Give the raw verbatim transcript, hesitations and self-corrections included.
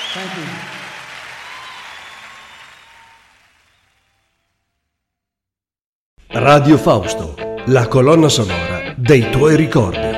Thank you. Radio Fausto, la colonna sonora dei tuoi ricordi.